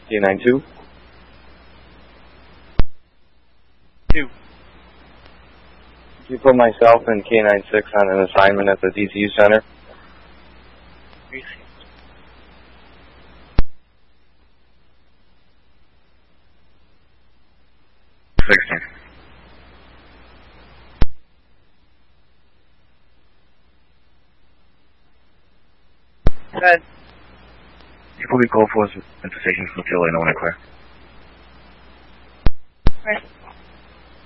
K92. 2. Could you put myself and K96 on an assignment at the DCU Center? Received. Good. You will be called for at the station until I know when I clear. Right.